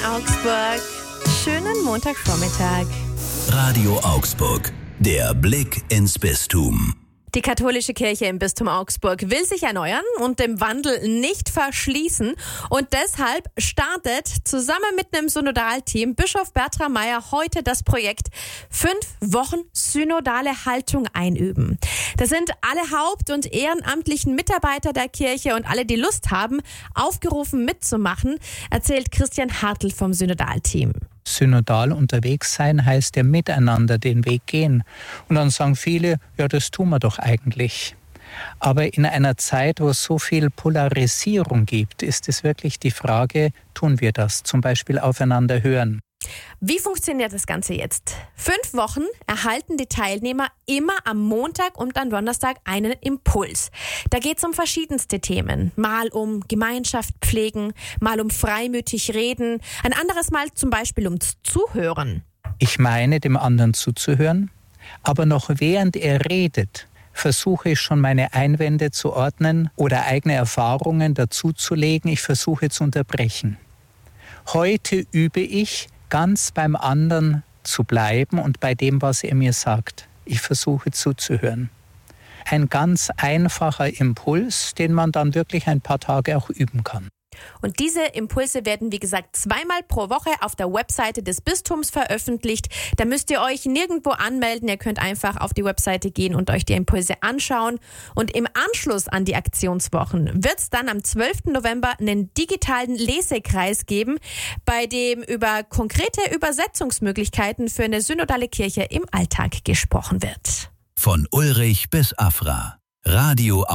Augsburg. Schönen Montagvormittag. Radio Augsburg. Der Blick ins Bistum. Die katholische Kirche im Bistum Augsburg will sich erneuern und dem Wandel nicht verschließen. Und deshalb startet zusammen mit einem Synodalteam Bischof Bertram Meyer heute das Projekt 5 Wochen synodale Haltung einüben. Da sind alle haupt- und ehrenamtlichen Mitarbeiter der Kirche und alle, die Lust haben, aufgerufen mitzumachen, erzählt Christian Hartl vom Synodalteam. Synodal unterwegs sein heißt ja miteinander den Weg gehen. Und dann sagen viele, ja, das tun wir doch eigentlich. Aber in einer Zeit, wo es so viel Polarisierung gibt, ist es wirklich die Frage, tun wir das? Zum Beispiel aufeinander hören. Wie funktioniert das Ganze jetzt? 5 Wochen erhalten die Teilnehmer immer am Montag und am Donnerstag einen Impuls. Da geht es um verschiedenste Themen. Mal um Gemeinschaft pflegen, mal um freimütig reden, ein anderes Mal zum Beispiel ums Zuhören. Ich meine, dem anderen zuzuhören, aber noch während er redet, versuche ich schon meine Einwände zu ordnen oder eigene Erfahrungen dazuzulegen. Ich versuche zu unterbrechen. Heute übe ich, ganz beim anderen zu bleiben und bei dem, was er mir sagt. Ich versuche zuzuhören. Ein ganz einfacher Impuls, den man dann wirklich ein paar Tage auch üben kann. Und diese Impulse werden, wie gesagt, 2-mal pro Woche auf der Webseite des Bistums veröffentlicht. Da müsst ihr euch nirgendwo anmelden. Ihr könnt einfach auf die Webseite gehen und euch die Impulse anschauen. Und im Anschluss an die Aktionswochen wird es dann am 12. November einen digitalen Lesekreis geben, bei dem über konkrete Übersetzungsmöglichkeiten für eine synodale Kirche im Alltag gesprochen wird. Von Ulrich bis Afra. Radio